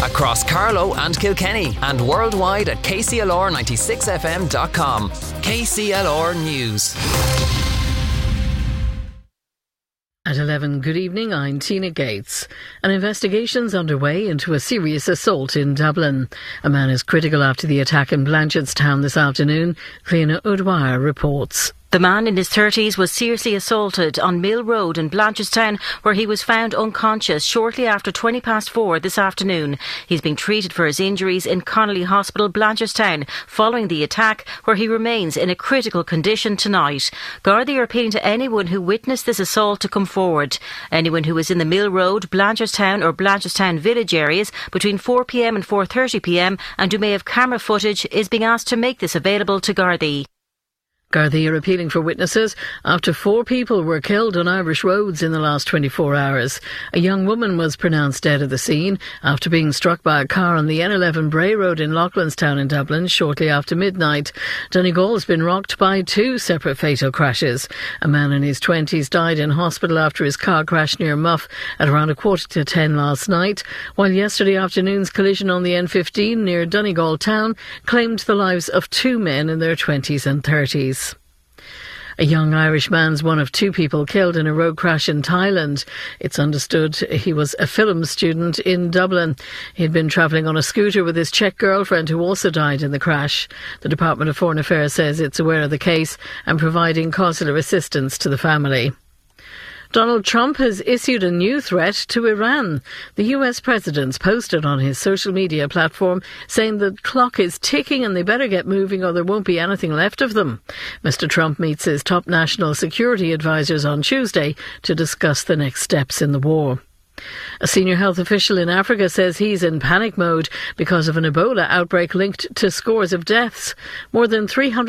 across Carlow and Kilkenny and worldwide at kclr96fm.com. KCLR News. At 11, good evening, I'm Tina Gates. An investigation's underway into a serious assault in Dublin. A man is critical after the attack in Blanchardstown this afternoon. Cliona O'Dwyer reports. The man in his 30s was seriously assaulted on Mill Road in Blanchardstown, where he was found unconscious shortly after 4:20 this afternoon. He's being treated for his injuries in Connolly Hospital, Blanchardstown, following the attack, where he remains in a critical condition tonight. Gardaí are appealing to anyone who witnessed this assault to come forward. Anyone who is in the Mill Road, Blanchardstown or Blanchardstown village areas between 4 p.m. and 4:30 p.m. and who may have camera footage is being asked to make this available to Gardaí. Gardaí are appealing for witnesses after 4 people were killed on Irish roads in the last 24 hours. A young woman was pronounced dead at the scene after being struck by a car on the N11 Bray Road in Loughlinstown in Dublin shortly after midnight. Donegal has been rocked by 2 separate fatal crashes. A man in his 20s died in hospital after his car crashed near Muff at around 9:45 last night, while yesterday afternoon's collision on the N15 near Donegal town claimed the lives of 2 men in their 20s and 30s. A young Irish man's one of 2 people killed in a road crash in Thailand. It's understood he was a film student in Dublin. He had been travelling on a scooter with his Czech girlfriend who also died in the crash. The Department of Foreign Affairs says it's aware of the case and providing consular assistance to the family. Donald Trump has issued a new threat to Iran. The US president's posted on his social media platform saying the clock is ticking and they better get moving or there won't be anything left of them. Mr. Trump meets his top national security advisers on Tuesday to discuss the next steps in the war. A senior health official in Africa says he's in panic mode because of an Ebola outbreak linked to scores of deaths. More than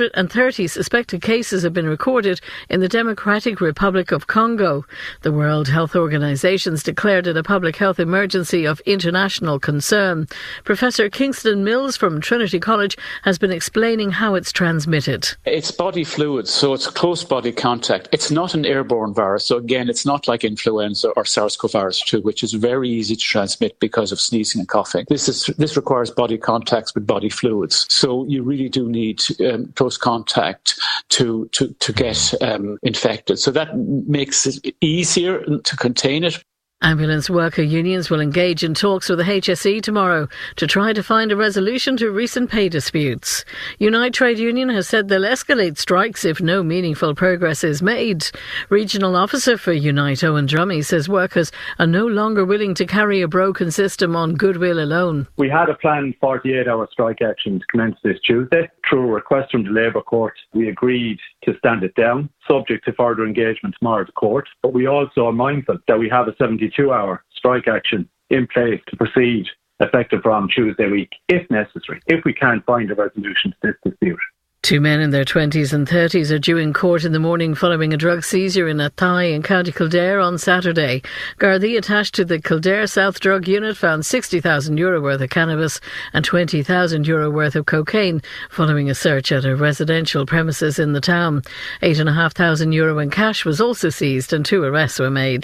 330 suspected cases have been recorded in the Democratic Republic of Congo. The World Health Organization's declared it a public health emergency of international concern. Professor Kingston Mills from Trinity College has been explaining how it's transmitted. It's body fluids, so it's close body contact. It's not an airborne virus, so again, it's not like influenza or SARS-CoV-2, which is very easy to transmit because of sneezing and coughing. This requires body contacts with body fluids. So you really do need close contact to get infected. So that makes it easier to contain it. Ambulance worker unions will engage in talks with the HSE tomorrow to try to find a resolution to recent pay disputes. Unite Trade Union has said they'll escalate strikes if no meaningful progress is made. Regional officer for Unite, Owen Drummy, says workers are no longer willing to carry a broken system on goodwill alone. We had a planned 48-hour strike action to commence this Tuesday. Through a request from the Labour Court, we agreed to stand it down, subject to further engagement tomorrow at the court. But we also are mindful that we have a 72-hour strike action in place to proceed effective from Tuesday week, if necessary, if we can't find a resolution to this dispute. 2 men in their 20s and 30s are due in court in the morning following a drug seizure in Athy in County Kildare on Saturday. Gardaí attached to the Kildare South Drug Unit found €60,000 worth of cannabis and €20,000 worth of cocaine following a search at a residential premises in the town. €8,500 in cash was also seized and 2 arrests were made.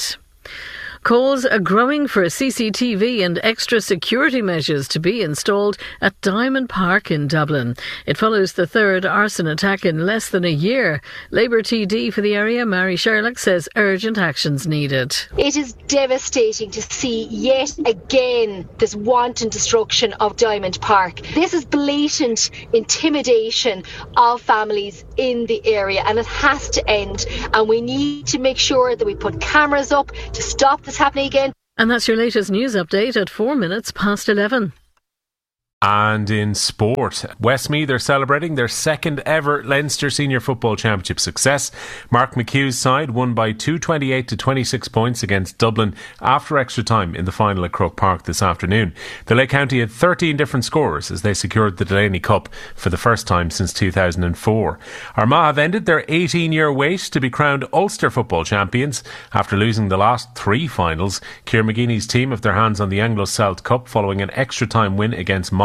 Calls are growing for CCTV and extra security measures to be installed at Diamond Park in Dublin. It follows the 3rd arson attack in less than a year. Labour TD for the area, Mary Sherlock, says urgent actions needed. It is devastating to see yet again this wanton destruction of Diamond Park. This is blatant intimidation of families in the area and it has to end, and we need to make sure that we put cameras up to stop this happening again. And that's your latest news update at 11:04. And in sport, Westmeath are celebrating their 2nd ever Leinster Senior Football Championship success. Mark McHugh's side won by 228 to 26 points against Dublin after extra time in the final at Croke Park this afternoon. The Lake County had 13 different scorers as they secured the Delaney Cup for the first time since 2004. Armagh have ended their 18-year wait to be crowned Ulster Football Champions after losing the last 3 finals. Ciara McGeeney's team have their hands on the Anglo-Celt Cup following an extra time win against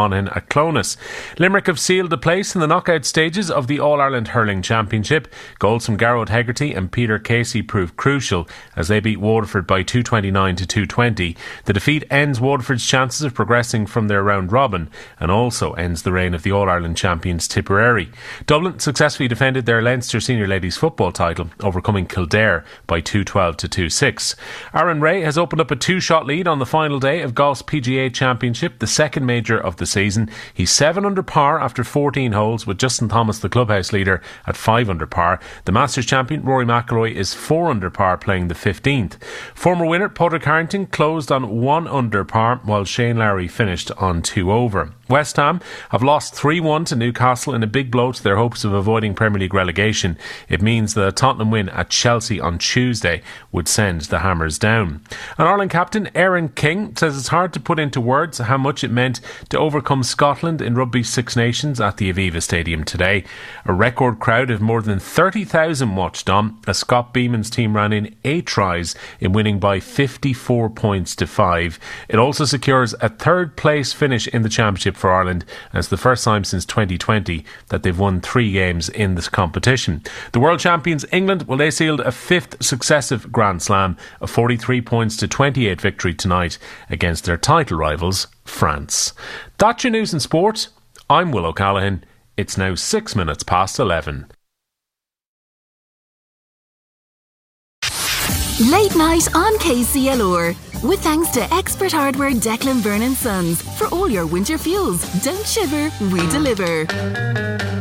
Monaghan at Clones. Limerick have sealed a place in the knockout stages of the All-Ireland Hurling Championship. Goals from Garrod Hegarty and Peter Casey proved crucial as they beat Waterford by 229 to 220. The defeat ends Waterford's chances of progressing from their round robin and also ends the reign of the All-Ireland champions Tipperary. Dublin successfully defended their Leinster Senior Ladies football title, overcoming Kildare by 212 to 2-6. Aaron Ray has opened up a 2-shot lead on the final day of golf's PGA Championship, the second major of the season. He's 7 under par after 14 holes, with Justin Thomas, the clubhouse leader, at 5 under par. The Masters champion Rory McIlroy is 4 under par, playing the 15th. Former winner Padraig Harrington closed on 1 under par, while Shane Lowry finished on 2 over. West Ham have lost 3-1 to Newcastle in a big blow to their hopes of avoiding Premier League relegation. It means that a Tottenham win at Chelsea on Tuesday would send the Hammers down. And Ireland captain Aaron King says it's hard to put into words how much it meant to overcome Scotland in Rugby's Six Nations at the Aviva Stadium today. A record crowd of more than 30,000 watched on as Scott Beeman's team ran in 8 tries in winning by 54 points to 5. It also secures a third place finish in the championship for Ireland, and it's the first time since 2020 that they've won 3 games in this competition. The world champions England, well, they sealed a 5th successive Grand Slam, a 43 points to 28 victory tonight against their title rivals France. That's your news and sport. I'm Will O'Callaghan. It's now 6 minutes past 11. Late night on KCLR. With thanks to Expert Hardware Declan Byrne & Sons. For all your winter fuels, don't shiver, we deliver.